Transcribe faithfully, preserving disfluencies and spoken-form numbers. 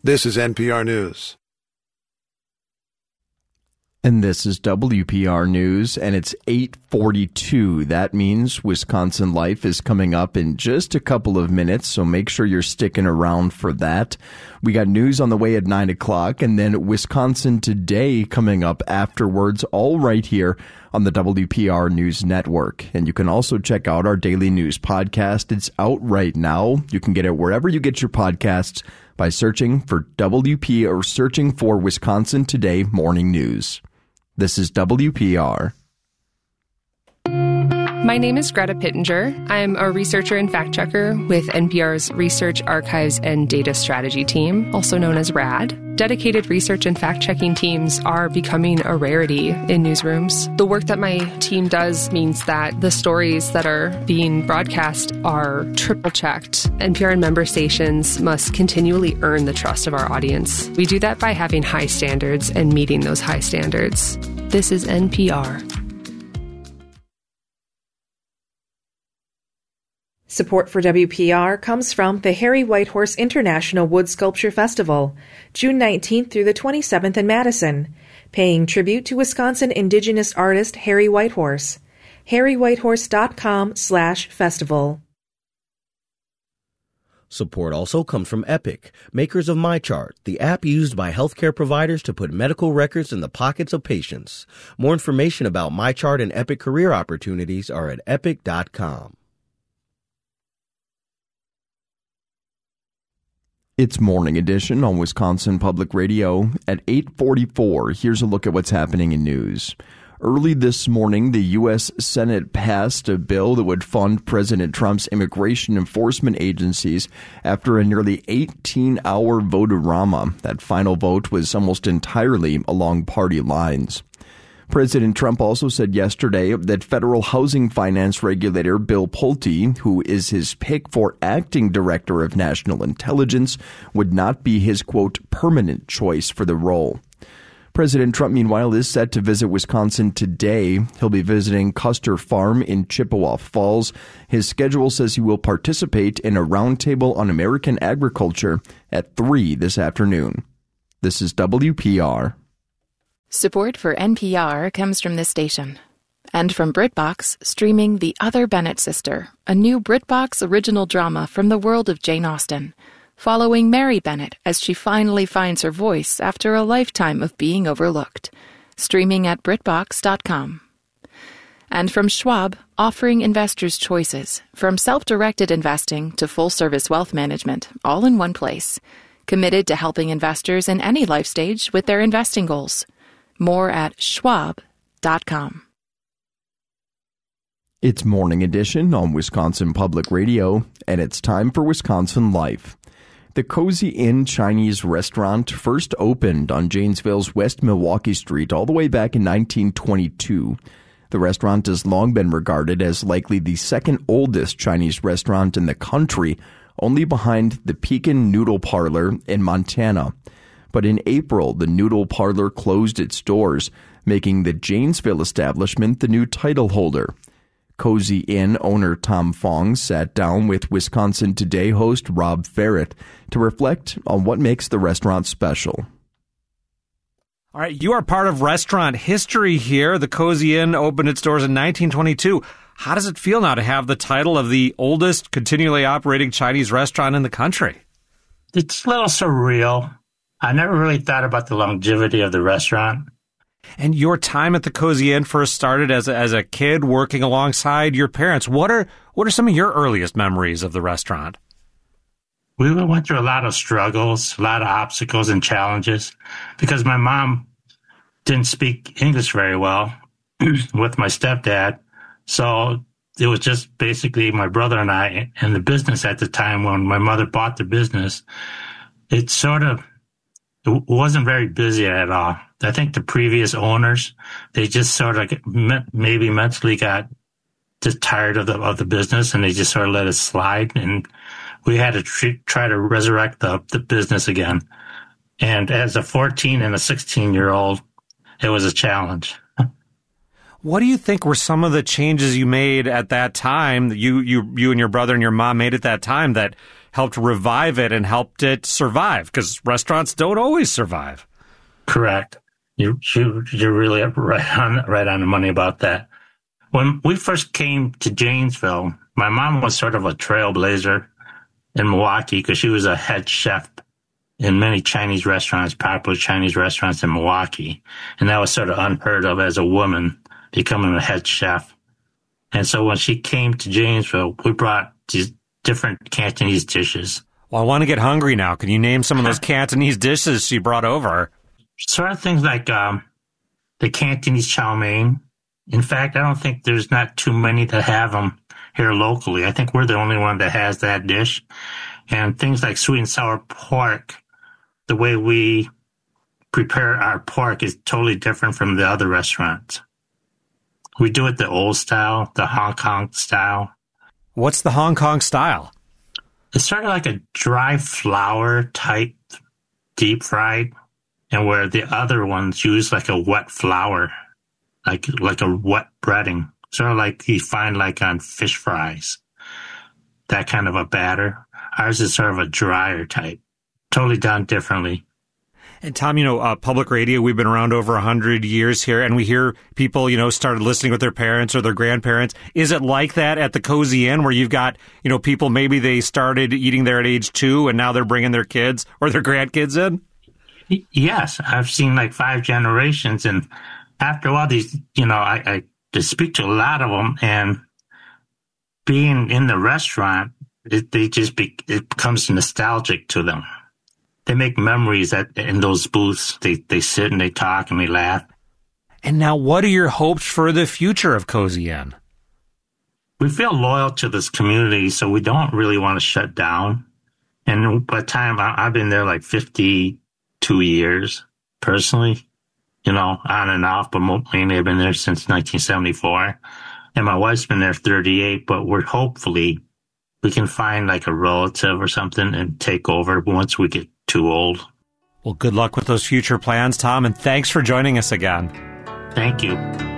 This is N P R News. And this is W P R News, and it's eight forty-two. That means Wisconsin Life is coming up in just a couple of minutes, so make sure you're sticking around for that. We got news on the way at nine o'clock, and then Wisconsin Today coming up afterwards, all right here on the W P R News Network. And you can also check out our daily news podcast. It's out right now. You can get it wherever you get your podcasts by searching for W P or searching for Wisconsin Today Morning News. This is W P R. My name is Greta Pittenger. I'm a researcher and fact-checker with N P R's Research, Archives, and Data Strategy team, also known as RAD. Dedicated research and fact-checking teams are becoming a rarity in newsrooms. The work that my team does means that the stories that are being broadcast are triple-checked. N P R and member stations must continually earn the trust of our audience. We do that by having high standards and meeting those high standards. This is N P R. Support for W P R comes from the Harry Whitehorse International Wood Sculpture Festival, June nineteenth through the twenty-seventh in Madison, paying tribute to Wisconsin Indigenous artist Harry Whitehorse. harry whitehorse dot com slash festival. Support also comes from Epic, makers of MyChart, the app used by healthcare providers to put medical records in the pockets of patients. More information about MyChart and Epic career opportunities are at epic dot com. It's Morning Edition on Wisconsin Public Radio. At eight forty-four, here's a look at what's happening in news. Early this morning, the U S Senate passed a bill that would fund President Trump's immigration enforcement agencies after a nearly eighteen-hour vote-a-rama. That final vote was almost entirely along party lines. President Trump also said yesterday that federal housing finance regulator Bill Pulte, who is his pick for acting director of national intelligence, would not be his, quote, permanent choice for the role. President Trump, meanwhile, is set to visit Wisconsin today. He'll be visiting Custer Farm in Chippewa Falls. His schedule says he will participate in a roundtable on American agriculture at three this afternoon. This is W P R. Support for N P R comes from this station. And from BritBox, streaming The Other Bennett Sister, a new BritBox original drama from the world of Jane Austen, following Mary Bennett as she finally finds her voice after a lifetime of being overlooked. Streaming at brit box dot com. And from Schwab, offering investors choices, from self-directed investing to full-service wealth management, all in one place. Committed to helping investors in any life stage with their investing goals. More at schwab dot com. It's Morning Edition on Wisconsin Public Radio, and it's time for Wisconsin Life. The Cozy Inn Chinese restaurant first opened on Janesville's West Milwaukee Street all the way back in nineteen twenty-two. The restaurant has long been regarded as likely the second oldest Chinese restaurant in the country, only behind the Pekin Noodle Parlor in Montana. But in April, the Noodle Parlor closed its doors, making the Janesville establishment the new title holder. Cozy Inn owner Tom Fong sat down with Wisconsin Today host Rob Ferret to reflect on what makes the restaurant special. All right, you are part of restaurant history here. The Cozy Inn opened its doors in nineteen twenty-two. How does it feel now to have the title of the oldest continually operating Chinese restaurant in the country? It's a little surreal. I never really thought about the longevity of the restaurant. And your time at the Cozy Inn first started as a, as a kid working alongside your parents. What are what are some of your earliest memories of the restaurant? We went through a lot of struggles, a lot of obstacles and challenges because my mom didn't speak English very well with my stepdad. So it was just basically my brother and I and the business at the time when my mother bought the business. It sort of it wasn't very busy at all. I think the previous owners, they just sort of maybe mentally got just tired of the of the business and they just sort of let it slide. And we had to tr- try to resurrect the, the business again. And as a fourteen and a sixteen year old, it was a challenge. What do you think were some of the changes you made at that time that you, you, you and your brother and your mom made at that time that helped revive it and helped it survive, because restaurants don't always survive. Correct. You, you, you're really right on, right on the money about that. When we first came to Janesville, my mom was sort of a trailblazer in Milwaukee because she was a head chef in many Chinese restaurants, popular Chinese restaurants in Milwaukee. And that was sort of unheard of as a woman becoming a head chef. And so when she came to Janesville, we brought these different Cantonese dishes. Well, I want to get hungry now. Can you name some of those Cantonese dishes she brought over? Sort of things like um, the Cantonese chow mein. In fact, I don't think there's not too many that have them here locally. I think we're the only one that has that dish. And things like sweet and sour pork, the way we prepare our pork is totally different from the other restaurants. We do it the old style, the Hong Kong style. What's the Hong Kong style? It's sort of like a dry flour type deep fried, and where the other ones use like a wet flour, like like a wet breading, sort of like you find like on fish fries, that kind of a batter. Ours is sort of a drier type, totally done differently. And Tom, you know, uh, public radio, we've been around over one hundred years here, and we hear people, you know, started listening with their parents or their grandparents. Is it like that at the Cozy Inn, where you've got, you know, people, maybe they started eating there at age two and now they're bringing their kids or their grandkids in? Yes, I've seen like five generations, and after a while, these, you know, I, I just speak to a lot of them, and being in the restaurant, it, they just be, it becomes nostalgic to them. They make memories at, in those booths. They they sit and they talk and they laugh. And now, what are your hopes for the future of Cozy Inn? We feel loyal to this community, so we don't really want to shut down. And by the time I, I've been there like fifty-two years, personally, you know, on and off, but mainly I've been there since nineteen seventy-four. And my wife's been there thirty-eight, but we're hopefully we can find like a relative or something and take over once we get too old. Well, good luck with those future plans, Tom, and thanks for joining us again. Thank you.